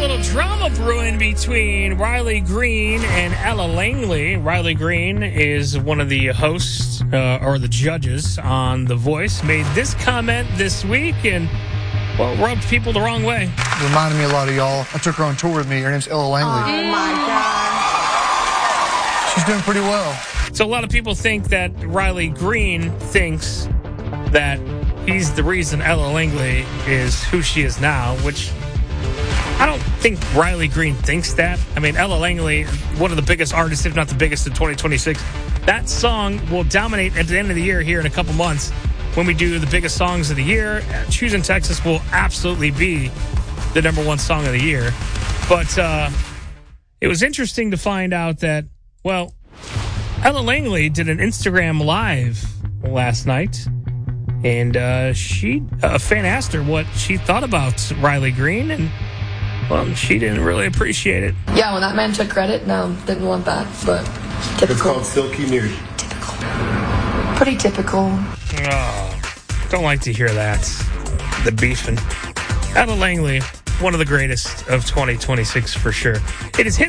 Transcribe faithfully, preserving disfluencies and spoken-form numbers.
little drama brewing between Riley Green and Ella Langley. Riley Green is one of the hosts uh, or the judges on The Voice. Made this comment this week and, well, rubbed people the wrong way. Reminded me a lot of y'all. I took her on tour with me. Her name's Ella Langley. Oh, my God. She's doing pretty well. So a lot of people think that Riley Green thinks that he's the reason Ella Langley is who she is now, which I don't think Riley Green thinks that. I mean, Ella Langley, one of the biggest artists, if not the biggest in twenty twenty-six. That song will dominate at the end of the year here in a couple months when we do the biggest songs of the year. Choosing Texas will absolutely be the number one song of the year. But uh, it was interesting to find out that, well, Ella Langley did an Instagram Live last night. And uh, she, a fan asked her what she thought about Riley Green, and, well, she didn't really appreciate it. Yeah, when that man took credit, no, didn't want that, but typical. It's called Silky Nude. Typical. Pretty typical. Oh, don't like to hear that. The beefing. Ella Langley, one of the greatest of twenty twenty-six for sure. It is hit.